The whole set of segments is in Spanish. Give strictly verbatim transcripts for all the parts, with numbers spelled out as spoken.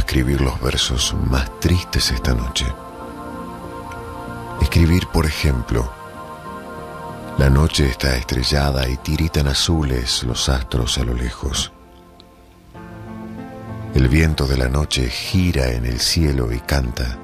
escribir los versos más tristes esta noche. Escribir, por ejemplo: la noche está estrellada y tiritan azules los astros a lo lejos. El viento de la noche gira en el cielo y canta.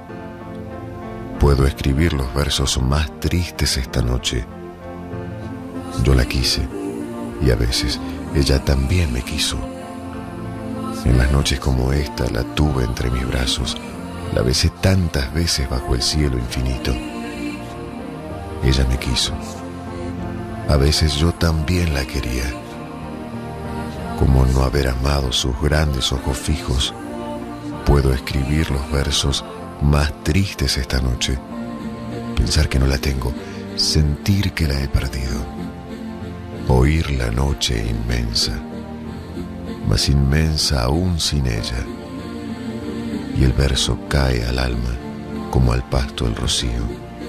Puedo escribir los versos más tristes esta noche. Yo la quise y a veces ella también me quiso. En las noches como esta la tuve entre mis brazos, la besé tantas veces bajo el cielo infinito. Ella me quiso. A veces yo también la quería. Como no haber amado sus grandes ojos fijos, puedo escribir los versos más tristes esta noche. Pensar que no la tengo, sentir que la he perdido. Oír la noche inmensa, más inmensa aún sin ella. Y el verso cae al alma como al pasto el rocío.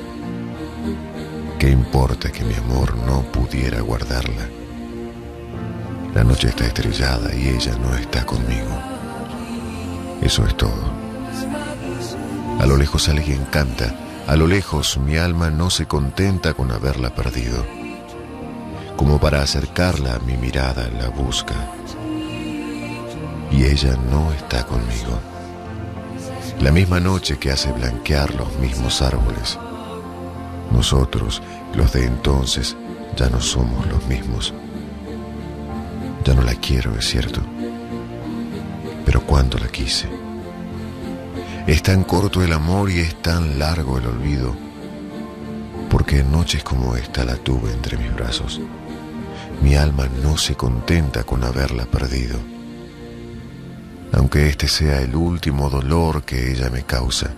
¿Qué importa que mi amor no pudiera guardarla? La noche está estrellada y ella no está conmigo. Eso es todo. A lo lejos alguien canta. A lo lejos mi alma no se contenta con haberla perdido. Como para acercarla a mi mirada la busca. Y ella no está conmigo. La misma noche que hace blanquear los mismos árboles. Nosotros, los de entonces, ya no somos los mismos. Ya no la quiero, es cierto. Pero cuánto la quise. Es tan corto el amor y es tan largo el olvido, porque en noches como esta la tuve entre mis brazos. Mi alma no se contenta con haberla perdido. Aunque este sea el último dolor que ella me causa,